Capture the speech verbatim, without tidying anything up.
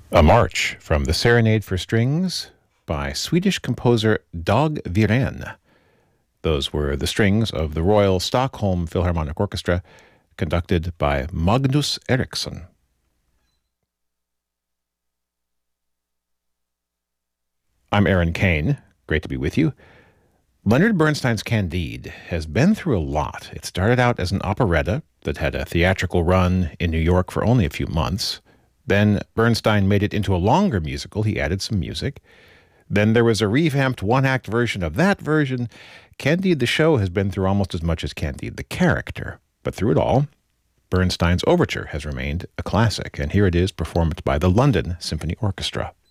A march from the Serenade for Strings by Swedish composer Dag Wirén. Those were the strings of the Royal Stockholm Philharmonic Orchestra, conducted by Magnus Eriksson. I'm Aaron Kane. Great to be with you. Leonard Bernstein's Candide has been through a lot. It started out as an operetta that had a theatrical run in New York for only a few months. Then Bernstein made it into a longer musical. He added some music. Then there was a revamped one-act version of that version. Candide the show has been through almost as much as Candide the character. But through it all, Bernstein's overture has remained a classic, and here it is performed by the London Symphony Orchestra.